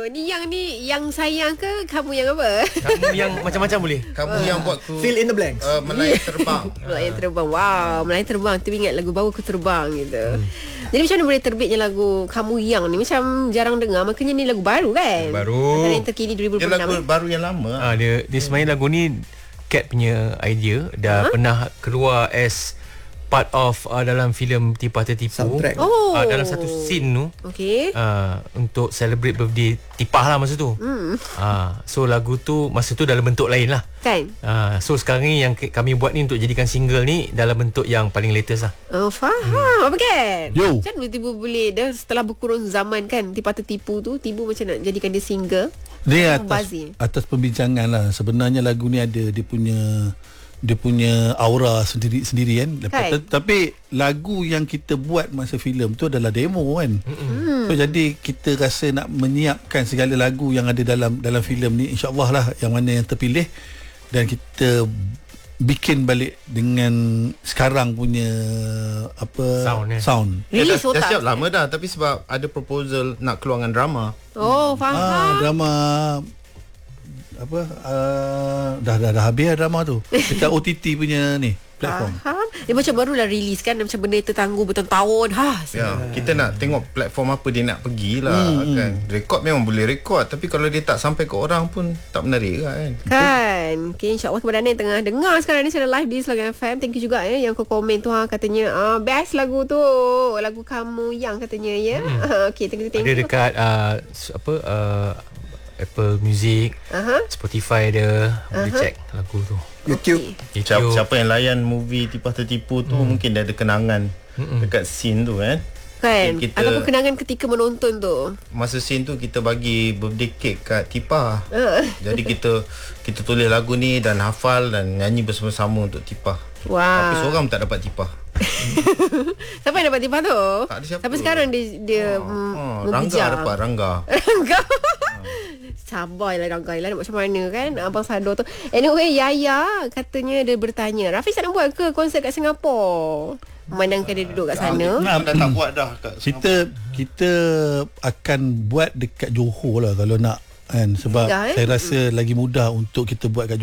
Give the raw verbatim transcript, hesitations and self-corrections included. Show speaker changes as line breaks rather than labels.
Ni yang ni yang sayang ke kamu yang apa?
Kamu yang macam-macam boleh.
Kamu uh, yang buat ku
fill in the blanks.
uh, Melayang terbang.
Melayang terbang. Wow, melayang terbang. Tu ingat lagu Bawa Ku Terbang gitu. Hmm. Jadi macam mana boleh terbitnya lagu Kamu Yang ni? Macam jarang dengar. Makanya ni lagu baru kan?
Baru.
Antara yang terkini dua ribu dua puluh enam.
Dia lagu baru yang lama.
Ah, dia dia sebenarnya lagu ni Cat punya idea. Dah huh? pernah keluar as part of uh, dalam filem Tipah Tertipu.
Soundtrack.
Oh.
Uh, dalam satu scene tu.
Okey.
Uh, untuk celebrate birthday Tipah lah masa tu. Hmm. Uh, so lagu tu masa tu dalam bentuk lain lah.
Kan?
Uh, so sekarang ni yang kami buat ni untuk jadikan single ni dalam bentuk yang paling latest lah.
Oh, faham. Hmm. Apa kan?
Yo.
Macam tiba-tiba boleh dah setelah berkurun zaman kan Tipah Tertipu tu, tiba macam nak jadikan dia single.
Dia atas,
Bazir.
atas pembincangan lah. Sebenarnya lagu ni ada dia punya dia punya aura sendiri sendiri kan. Lepas,
Hai.
tapi lagu yang kita buat masa filem tu adalah demo kan. Mm-hmm. So jadi kita rasa nak menyiapkan segala lagu yang ada dalam dalam filem ni, insya-Allah lah yang mana yang terpilih, dan kita bikin balik dengan sekarang punya apa
sound, eh?
sound.
Dia
Release
dah, dah
otak.
siap lama dah. Tapi sebab ada proposal nak keluarkan drama.
Oh, faham.
Ah, drama apa uh, dah dah dah habis lah drama tu. Dekat O T T punya ni platform.
Faham. Dia macam barulah release kan. Macam benda tertangguh bertahun-tahun. Ha,
Ya, kita nak tengok platform apa dia nak pergi lah hmm, kan. Rekod memang boleh rekod, tapi kalau dia tak sampai ke orang pun tak menarik kan.
Kan. Okay, insyaAllah kepada anda yang tengah dengar sekarang ni secara live di Slogan F M. Thank you juga ya yang kau komen tu ha, katanya ah, best lagu tu. Lagu Kamu Yang katanya ya. Hmm. Okay, thank you, thank
Ada
you.
dekat uh, apa uh, Apple Music,
Aha.
Spotify dia. Boleh
Aha.
check lagu tu.
YouTube.
Siapa,
YouTube.
siapa yang layan movie Tipah Tertipu tu hmm. mungkin dia ada kenangan hmm. dekat scene tu kan.
Kan.
Kita-
Ataupun kenangan ketika menonton tu.
Masa scene tu kita bagi birthday cake kat Tipah.
Uh.
Jadi kita kita tulis lagu ni dan hafal dan nyanyi bersama-sama untuk Tipah.
Wow.
Tapi seorang tak dapat Tipah.
Siapa yang dapat Tipah tu?
Tak ada siapa.
Sampai sekarang dia dia
Ha,
mm,
ha,
membujang.
Rangga dapat Rangga.
Rangga. Sabar lah Rangga lah nak macam mana kan Abang Sado tu. Anyway, Yaya katanya dia bertanya, Rafiz nak buat ke konsert kat Singapura? Memandangkan dia duduk kat sana.
Nah, dah tak buat dah kat
Kita kita akan buat dekat Johor lah kalau nak kan, sebab
Mudah, eh?
saya rasa lagi mudah untuk kita buat kat